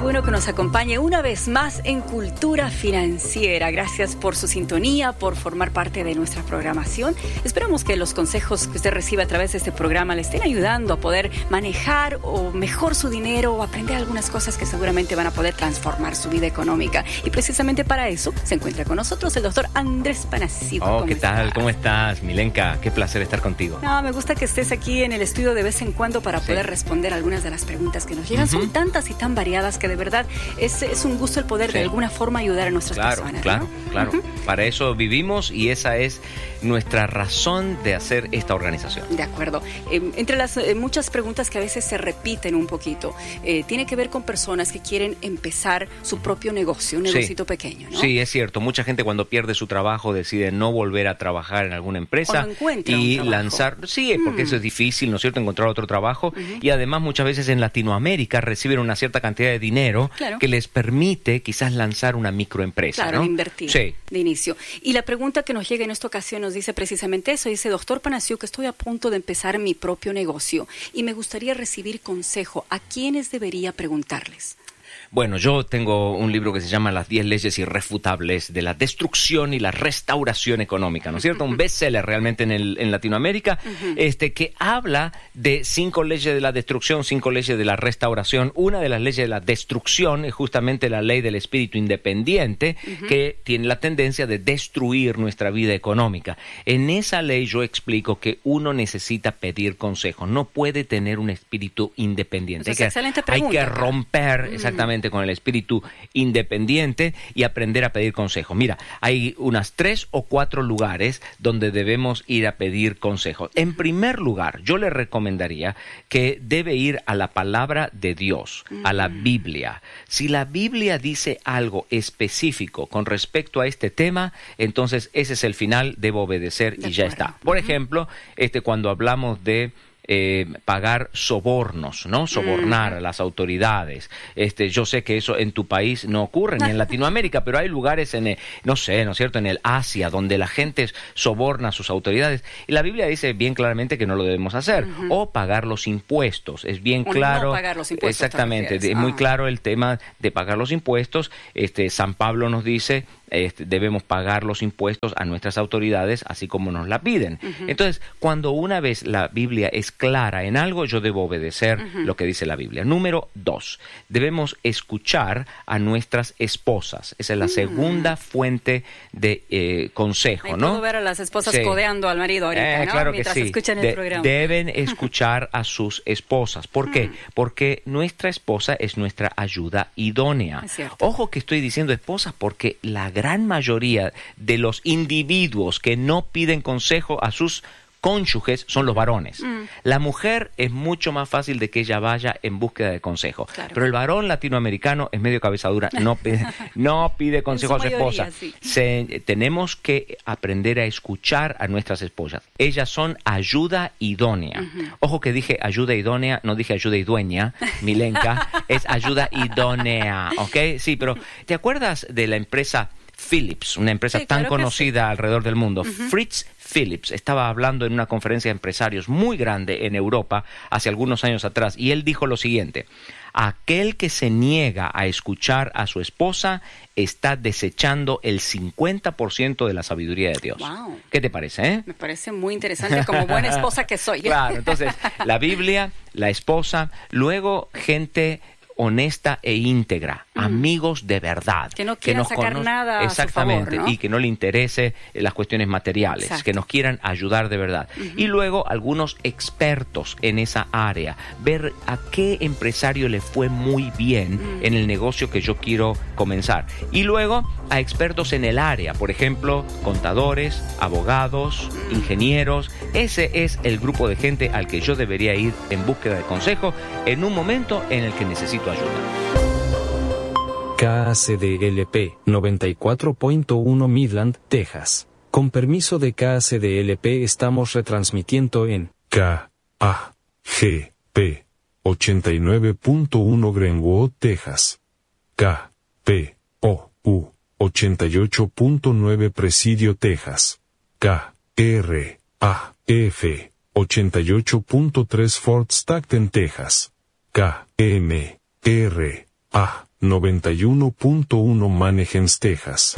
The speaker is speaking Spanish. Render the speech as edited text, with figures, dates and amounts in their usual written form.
bueno que nos acompañe una vez más en Cultura Financiera. Gracias por su sintonía, por formar parte de nuestra programación. Esperamos que los consejos que usted recibe a través de este programa le estén ayudando a poder manejar o mejor su dinero o aprender algunas cosas que seguramente van a poder transformar su vida económica. Y precisamente para eso se encuentra con nosotros el doctor Andrés Panasiuk. ¿Qué tal? ¿Cómo estás, Milenka? Qué placer estar contigo. No, me gusta que estés aquí en el estudio de vez en cuando para poder responder algunas de las preguntas que nos llegan. Son tantas y tan variadas que de verdad es un gusto el poder de alguna forma ayudar a nuestras personas. Claro. Para eso vivimos y esa es nuestra razón de hacer esta organización. De acuerdo. Entre las muchas preguntas que a veces se repiten un poquito, tiene que ver con personas que quieren empezar su propio negocio, un negocito pequeño, ¿no? Sí, es cierto. Mucha gente cuando pierde su trabajo decide no volver a trabajar en alguna empresa y lanzar... Sí, porque eso es difícil, ¿no es cierto? Encontrar otro trabajo. Y además muchas veces en Latinoamérica reciben una cierta cantidad de dinero que les permite quizás lanzar una microempresa. Claro, ¿no? Invertir de inicio. Y la pregunta que nos llega en esta ocasión nos dice precisamente eso. Dice, doctor Panasiuk, que estoy a punto de empezar mi propio negocio y me gustaría recibir consejo. ¿A quiénes debería preguntarles? Bueno, yo tengo un libro que se llama Las 10 leyes irrefutables de la destrucción y la restauración económica, ¿no es cierto? Un bestseller realmente en Latinoamérica, que habla de 5 leyes de la destrucción, 5 leyes de la restauración. Una de las leyes de la destrucción es justamente la ley del espíritu independiente, que tiene la tendencia de destruir nuestra vida económica. En esa ley yo explico que uno necesita pedir consejo, no puede tener un espíritu independiente. Hay que romper exactamente con el espíritu independiente y aprender a pedir consejo. Mira, hay unas 3 o 4 lugares donde debemos ir a pedir consejo. En primer lugar, yo le recomendaría que debe ir a la palabra de Dios, a la Biblia. Si la Biblia dice algo específico con respecto a este tema, entonces ese es el final, debo obedecer y ya está. Por ejemplo, cuando hablamos de pagar sobornos, ¿no? Sobornar a las autoridades. Yo sé que eso en tu país no ocurre, ni en Latinoamérica, pero hay lugares no sé, ¿no es cierto?, en el Asia, donde la gente soborna a sus autoridades. Y la Biblia dice bien claramente que no lo debemos hacer. O pagar los impuestos. Es bien claro. No pagar los impuestos. Exactamente. Es muy claro el tema de pagar los impuestos. San Pablo nos dice, debemos pagar los impuestos a nuestras autoridades, así como nos la piden. Entonces, cuando una vez la Biblia es clara en algo, yo debo obedecer lo que dice la Biblia. Número 2, debemos escuchar a nuestras esposas. Esa es la segunda fuente de consejo, ¿no? Puedo ver a las esposas codeando al marido ahorita, ¿no? Claro mientras que sí. escuchan el programa. Deben escuchar a sus esposas. ¿Por qué? Porque nuestra esposa es nuestra ayuda idónea. Ojo que estoy diciendo esposas porque la gran mayoría de los individuos que no piden consejo a sus cónyuges son los varones. La mujer es mucho más fácil de que ella vaya en búsqueda de consejo. Claro. Pero el varón latinoamericano es medio cabezadura, no pide consejo a su esposa. Tenemos que aprender a escuchar a nuestras esposas. Ellas son ayuda idónea. Ojo que dije ayuda idónea, no dije ayuda idueña, Milenka, es ayuda idónea, ¿ok? Sí, pero ¿te acuerdas de la empresa Philips, una empresa tan conocida alrededor del mundo? Fritz Philips estaba hablando en una conferencia de empresarios muy grande en Europa hace algunos años atrás y él dijo lo siguiente: aquel que se niega a escuchar a su esposa está desechando el 50% de la sabiduría de Dios. Wow. ¿Qué te parece? Me parece muy interesante como buena esposa que soy. Claro, entonces la Biblia, la esposa, luego gente honesta e íntegra, amigos de verdad. Que no quieran sacar nada a su favor, ¿no? Y que no le interese las cuestiones materiales, que nos quieran ayudar de verdad. Y luego algunos expertos en esa área, ver a qué empresario le fue muy bien en el negocio que yo quiero comenzar. Y luego a expertos en el área, por ejemplo, contadores, abogados, ingenieros. Ese es el grupo de gente al que yo debería ir en búsqueda de consejo en un momento en el que necesito ayuda. KACDLP 94.1 Midland, Texas. Con permiso de KACDLP estamos retransmitiendo en KAGP 89.1 Greenwood, Texas. KPOU 88.9 Presidio, Texas. KRAF 88.3 Fort Stockton, Texas. KMRA 91.1 Manhegens, Texas.